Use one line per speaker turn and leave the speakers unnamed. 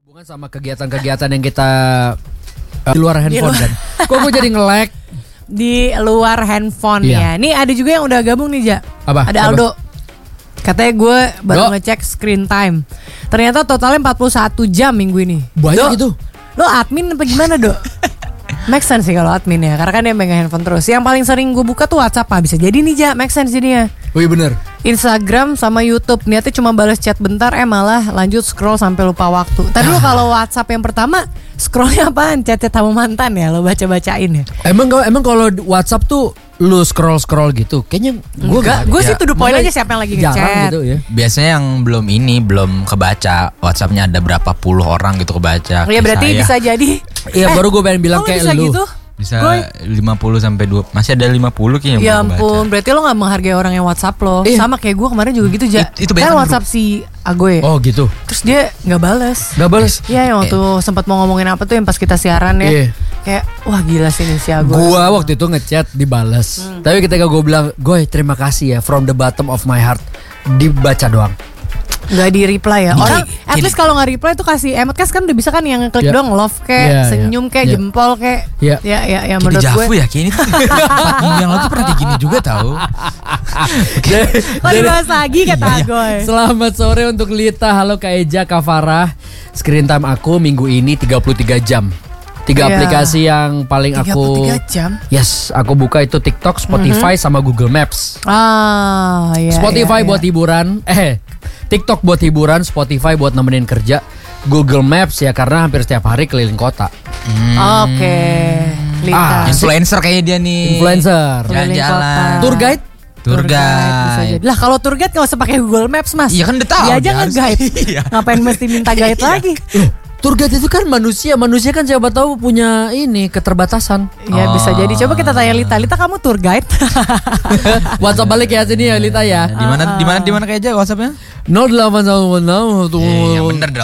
Bukan sama kegiatan-kegiatan yang kita di luar handphone kan. Kok gue jadi nge-lag
di luar handphone
Iya.
ya. Nih ada juga yang udah gabung nih, Ja.
Apa?
Ada
Apa?
Aldo. Katanya gue baru
Do.
ngecek screen time. Ternyata totalnya 41 jam minggu ini.
Banyak
Do,
itu.
Lo admin apa gimana, Do? Make sense sih kalau admin ya, karena kan dia megang handphone terus. Yang paling sering gue buka tuh WhatsApp, bisa jadi nih, Ja, make sense jadinya.
Oh iya bener.
Instagram sama YouTube, niatnya cuma balas chat bentar, malah lanjut scroll sampai lupa waktu. Tadi lu kalau WhatsApp yang pertama scrollnya apaan? Chat-chat sama mantan ya, lo baca-bacain ya?
Emang kalau WhatsApp tuh lu scroll gitu, kayaknya gue
Gue sih to the point aja siapa yang lagi
jarang
ngechat.
gitu ya.
Biasanya yang belum kebaca, WhatsAppnya ada berapa puluh orang gitu kebaca.
Oh ya berarti
Kayak
bisa
saya.
jadi.
Iya baru gue pengen bilang
Oh,
kayak
bisa
lu.
gitu?
Bisa
Gue-
50 sampai 2, masih ada 50 kayaknya
Ya
belum
ampun,
kebaca.
berarti lo gak menghargai orang yang WhatsApp lo.
Iya.
Sama kayak gue kemarin juga gitu, Ja.
Itu
Kan
banyak,
WhatsApp si Agoy.
Oh gitu.
Terus dia gak bales.
Gak bales.
Iya, yang waktu sempat mau ngomongin apa tuh yang pas kita siaran ya.
Iya.
Kayak wah gila sih ini si Agoy.
Gua waktu itu ngechat dibales. Tapi ketika gue bilang, "Goy, terima kasih ya from the bottom of my heart." Dibaca doang.
Gak di reply ya.
Gini,
Orang at
gini.
least kalau gak reply tuh kasih emot kan udah bisa kan yang klik
Ya.
dong love kayak
Ya,
senyum kayak
ya.
jempol kayak
Ya.
ya
Kayak
menurut
dejavu
gue.
ya kayak ini tuh 4 minggu yang lalu tuh pernah kayak gini juga tahu.
Kok dibahas lagi kata Agoy.
Selamat sore untuk Lita. Halo Kak Eja, Kak Farah. Screen time aku minggu ini 33 jam. 3
Iya.
aplikasi yang paling
33 jam.
Yes, aku buka itu TikTok, Spotify sama Google Maps.
Ah, iya.
Spotify
iya,
buat
iya.
hiburan, TikTok buat hiburan, Spotify buat nemenin kerja, Google Maps ya karena hampir setiap hari keliling kota.
Oke. Lita.
Ah,
Influencer kayaknya dia nih.
Influencer,
Keliling
Jalan-jalan.
kota.
tour guide,
Tour
Bisa
guide.
jadi. Lah kalau tour guide nggak usah pakai Google Maps, Mas.
Iya kan udah tahu
Dia aja
dia harus.
nge-guide.
Iya.
Ngapain mesti minta guide lagi?
tour guide itu kan manusia kan siapa tahu punya ini keterbatasan.
Ya bisa jadi. Coba kita tanya Lita. Lita kamu tour guide?
WhatsApp balik ya sini ya Lita ya.
Di mana kayak aja WhatsAppnya?
0816
Iya bener dong.